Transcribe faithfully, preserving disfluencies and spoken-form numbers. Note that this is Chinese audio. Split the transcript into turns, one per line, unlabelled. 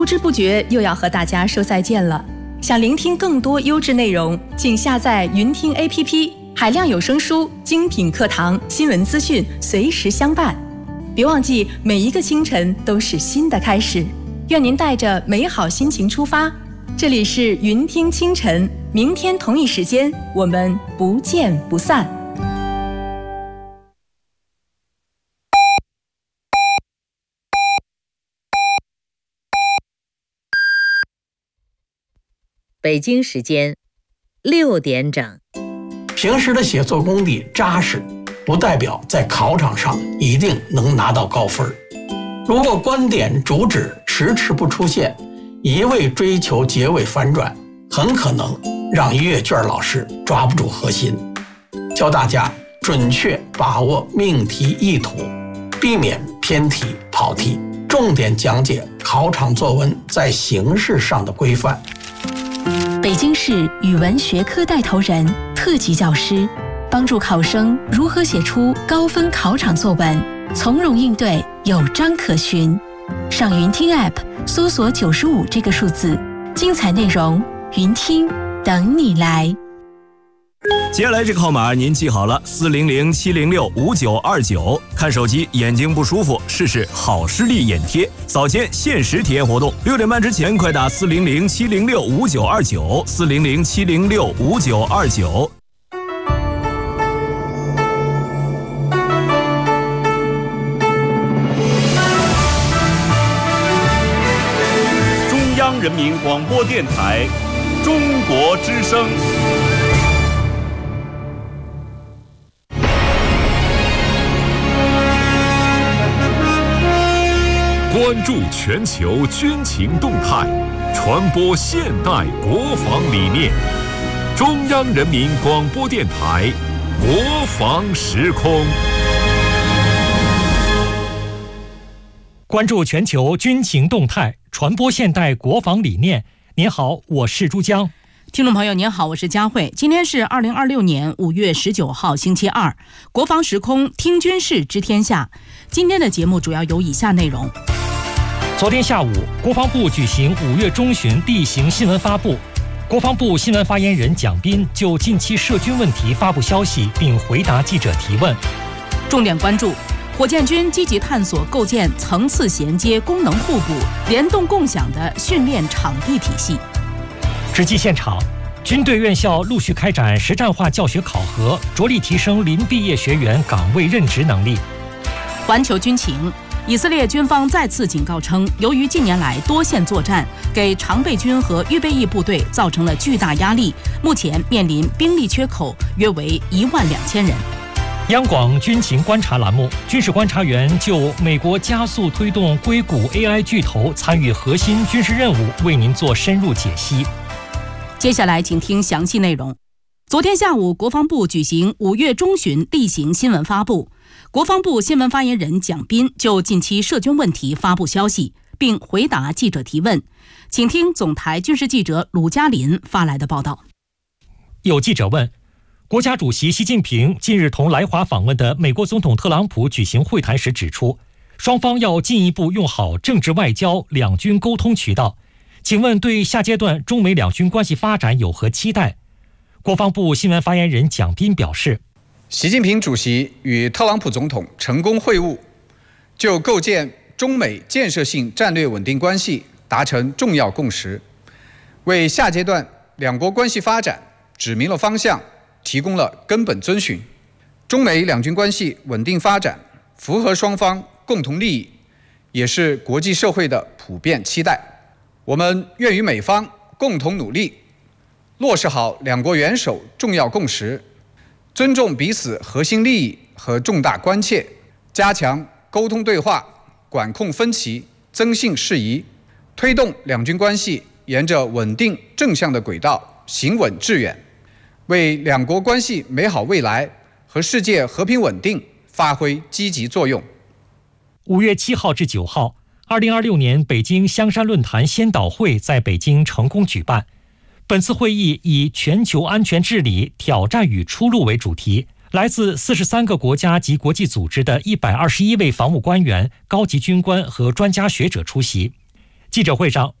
不知不觉又要和大家说再见了。想聆听更多优质内容，请下载云听 A P P， 海量有声书、精品课堂、新闻资讯随时相伴。别忘记，每一个清晨都是新的开始。愿您带着美好心情出发。这里是云听清晨，明天同一时间我们不见不散。
北京时间六点整。
平时的写作功底扎实，不代表在考场上一定能拿到高分。如果观点主旨迟迟不出现，一味追求结尾反转，很可能让阅卷老师抓不住核心。教大家准确把握命题意图，避免偏题跑题，重点讲解考场作文在形式上的规范。
北京市语文学科带头人、特级教师，帮助考生如何写出高分考场作文，从容应对，有章可循。上云听 App 搜索九十五这个数字，精彩内容云听等你来。
接下来这个号码您记好了，四零零七零六五九二九。看手机眼睛不舒服，试试好视力眼贴，早间限时体验活动，六点半之前快打四零零七零六五九二九，四零零七零六五九二九。
中央人民广播电台，中国之声。
关注全球军情动态，传播现代国防理念。中央人民广播电台国防时空。
关注全球军情动态，传播现代国防理念。您好，我是朱江。
听众朋友您好，我是佳慧。今天是二零二六年五月十九号星期二，国防时空听军事知天下。今天的节目主要有以下内容。
昨天下午，国防部举行五月中旬例行新闻发布，国防部新闻发言人蒋斌就近期涉军问题发布消息，并回答记者提问。
重点关注火箭军积极探索构建层次衔接、功能互补、联动共享的训练场地体系。
直击现场，军队院校陆续开展实战化教学考核，着力提升临毕业学员岗位任职能力。
环球军情，以色列军方再次警告称，由于近年来多线作战给常备军和预备役部队造成了巨大压力，目前面临兵力缺口约为一万两千人。
央广军情观察栏目，军事观察员就美国加速推动硅谷 A I 巨头参与核心军事任务，为您做深入解析。
接下来请听详细内容。昨天下午，国防部举行五月中旬例行新闻发布，国防部新闻发言人蒋斌就近期涉军问题发布消息，并回答记者提问。请听总台军事记者鲁嘉林发来的报道。
有记者问，国家主席习近平近日同来华访问的美国总统特朗普举行会谈时指出，双方要进一步用好政治外交、两军沟通渠道。请问对下阶段中美两军关系发展有何期待？国防部新闻发言人蒋斌表示，
习近平主席与特朗普总统成功会晤，就构建中美建设性战略稳定关系达成重要共识，为下阶段两国关系发展指明了方向，提供了根本遵循。中美两军关系稳定发展符合双方共同利益，也是国际社会的普遍期待。我们愿与美方共同努力，落实好两国元首重要共识，尊重彼此核心利益和重大关切，加强沟通对话，管控分歧，增信事宜，推动两军关系沿着稳定正向的轨道行稳致远，为两国关系美好未来和世界和平稳定发挥积极作用。
五月七号至九号，二零二六年北京香山论坛先导会在北京成功举办。本次会议以全球安全治理挑战与出路为主题，来自四十三个国家及国际组织的一百二十一位防务官员、高级军官和专家学者出席。 记者会上，